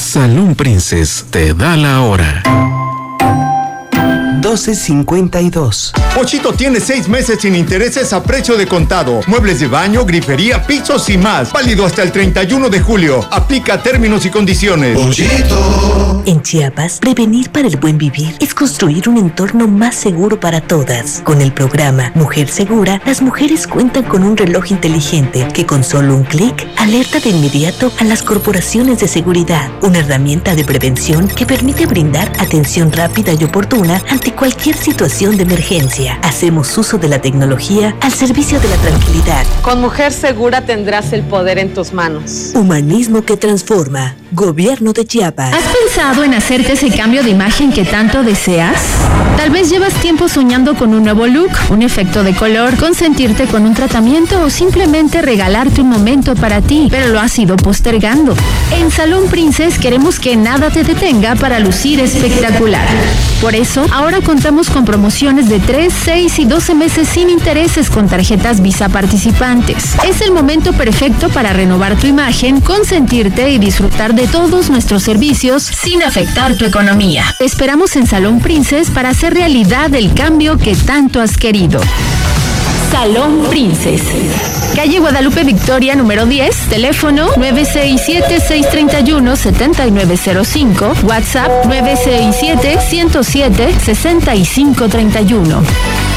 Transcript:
Salón Princess te da la hora. 12:52. Pochito tiene 6 meses sin intereses a precio de contado. Muebles de baño, grifería, pisos y más. Válido hasta el 31 de julio. Aplica términos y condiciones. Pochito. En Chiapas, prevenir para el buen vivir es construir un entorno más seguro para todas. Con el programa Mujer Segura, las mujeres cuentan con un reloj inteligente que con solo un clic alerta de inmediato a las corporaciones de seguridad. Una herramienta de prevención que permite brindar atención rápida y oportuna ante cualquier situación de emergencia. Hacemos uso de la tecnología al servicio de la tranquilidad. Con Mujer Segura tendrás el poder en tus manos. Humanismo que transforma. Gobierno de Chiapas. ¿Has pensado en hacerte ese cambio de imagen que tanto deseas? Tal vez llevas tiempo soñando con un nuevo look, un efecto de color, consentirte con un tratamiento o simplemente regalarte un momento para ti, pero lo has ido postergando. En Salón Princess queremos que nada te detenga para lucir espectacular. Por eso, ahora contamos con promociones de 3, 6 y 12 meses sin intereses con tarjetas Visa participantes. Es el momento perfecto para renovar tu imagen, consentirte y disfrutar de todos nuestros servicios sin afectar tu economía. Te esperamos en Salón Princess para hacer realidad el cambio que tanto has querido. Salón Princess. Calle Guadalupe Victoria, número 10, teléfono 967-631-7905, WhatsApp 967-107-6531.